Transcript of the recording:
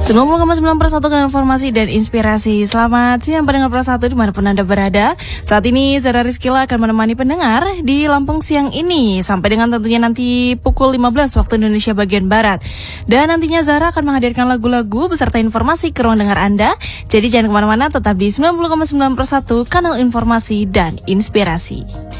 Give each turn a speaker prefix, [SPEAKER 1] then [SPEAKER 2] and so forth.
[SPEAKER 1] 90,9 dengan informasi dan inspirasi. Selamat siang pendengar Pro 1 dimanapun Anda berada. Saat ini Zara Rizkila akan menemani pendengar di Lampung siang ini sampai dengan tentunya nanti pukul 15 waktu Indonesia bagian Barat. Dan nantinya Zara akan menghadirkan lagu-lagu beserta informasi ke ruang dengar Anda. Jadi jangan kemana-mana, tetap di 90,9 Pro 1 kanal informasi dan inspirasi.